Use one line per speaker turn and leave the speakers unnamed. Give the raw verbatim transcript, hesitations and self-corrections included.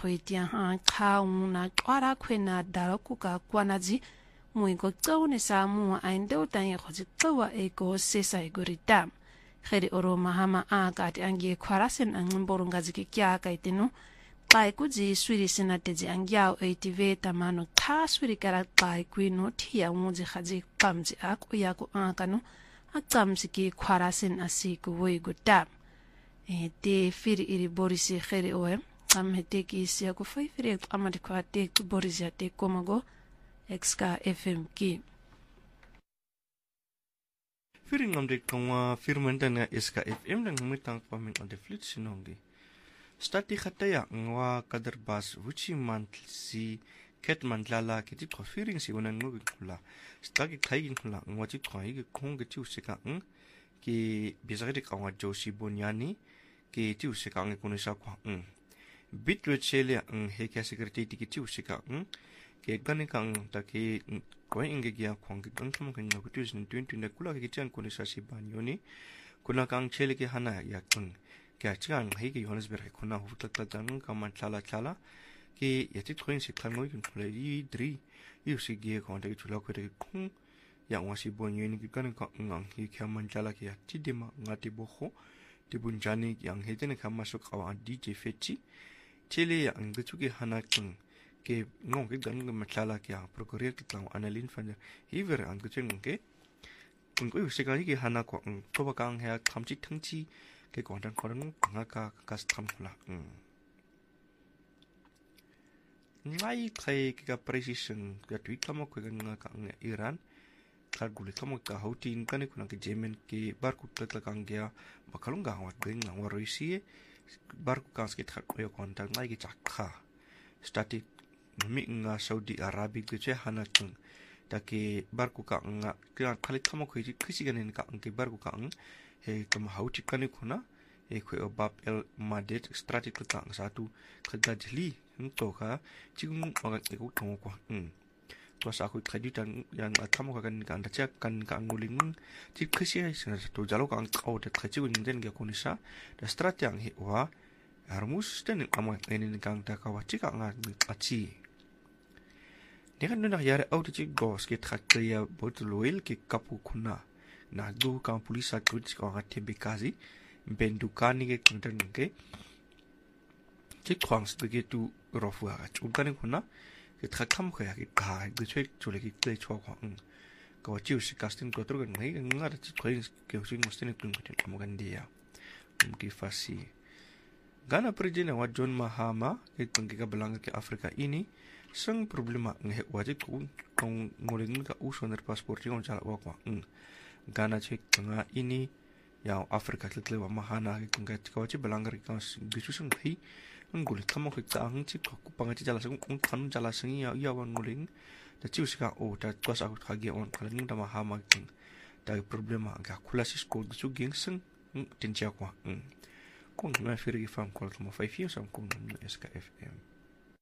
hoitia ha kauna kwara kwena darakuka kwanaji muigo tsone sa mu aindo tanye khoji tsawa ego sesa egorita kheri oro mahama akati angie kwarasen angimborungaji kya kaiteno kai kuji swiri sinateji angyao eitive tamano kha swiri kara kai kwino thia muji khaji kamji ak uyako akano akkamsi ki kwarasen asiku woiguta e te firi iri borisi kheri oe am hete ki sia ko fai firi amadi kwa te borisi te komago exka fm ki
firi ngamde kangwa firmenta na exka fm nang mitang paming on the fleet sinongi stati khataya ngwa kadar bas wuchi mantlsi ket mantlala kiti ko firing si wonan ngo kula stagi khaigin kula ngwa chi thwai ge khong ge chu sika ng ki bizari kangwa joshi bonyani ki chu sika ng kunisa kwa ng bitwe chele ang he kya security ti ki chu sika ng ke gani kang ta ki ko inge gya khong ge kang thum kan ngo tu sin twenty na kula ki chan kunisa si banyoni kuna kang chele ki hana ya kang kya chang he ki Johannesburg kuna hu ta ta jang ka man chala chala ki yati thoin si thang ngoi kun phule yi dri yu si ge khon ta ki chula ko de khung yang wa si bonyoni ki kan ka ngang hi kya man chala ki ya ti de ma ngati bo kho ti bunjani yang he tene khamma su kawa D J fechi chele yang ge chu ki hana kung ke ngong ke gan ma chala ki ya prokurer ki tlang analin fan hi ver an ge cheng ke kun ko se ka ki hana ko to ba kang ha thamchi thangchi ke kontan korang ngaka kas tham khula ngai khai ka precision ka tui kamo ko ngaka Iran kar guli kamo ka hautin kane kuna ke Yemen ke bar ku tla kang gya bakalunga wa geng wa roisi bar ku kas ke thak ko kontan ngai ki chakha static mi nga Saudi Arabic ke che hana chung take bar ku ka nga khali kamo ko ji khisi ganen ka ke bar ku ka he kam hauti kane khuna e ko bab el madet strategic ka satu khada jli to ka ching maga ko thong ko um to sa ko khaditan yang atam ka kan kan cha kan ka nguling chi khisi sa to jalo ka au de khachi gun den ge ko nisa da strat yang he wa armus ten amwa enin kang ta ka wa chi ka nga achi ne kan na yare au chi gos ke thakya botloil ke kapu khuna na do ka polisa kuch ka tembe kazi bendukani ke kuntan ke chi khwangs de tu rofwa ga chukani khuna ke thakham khoya ke ka de chek chule ke tle chwa khwang ka wa chiu si casting ko tro ngai nga ra chi khoy ke usin mostene kun ko mo gandia um ki fasi gana prejena wa John Mahama ke tangki ka belanga ke Afrika ini sang problema nge wajib ku kong ngolin ka usoner pasport yung jala wa kwa gana chek tanga ini ya Afrika tle wa mahana ke tangka ka wajib belanga ka gisu sang hi ngul kamo ke ta ang chi ko panga chi jala sang ung khan jala sang ya ya wan ngolin da chiu sika o ta twas aku khagi on khalin da mahama king da problema ga kulasis ko gisu ging sang tinja kwa kung na firgi fam ko mo five years am kung S K F M